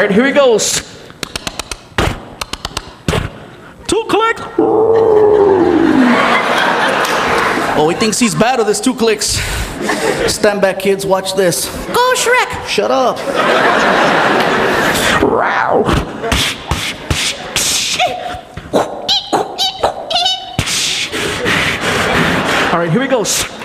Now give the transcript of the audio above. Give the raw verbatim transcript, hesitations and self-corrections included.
right, here he goes. Two clicks. Oh, he thinks he's bad with his two clicks. Stand back, kids, watch this. Go, Shrek. Shut up. Wow. All right, here he goes.